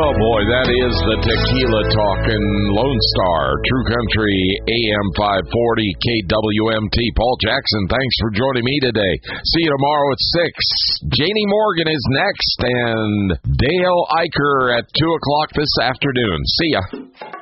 Oh boy, that is the Tequila Talkin' Lone Star, True Country AM 540 KWMT. Paul Jackson, thanks for joining me today. See you tomorrow at 6. Janie Morgan is next, and Dale Eicher at 2 o'clock this afternoon. See ya.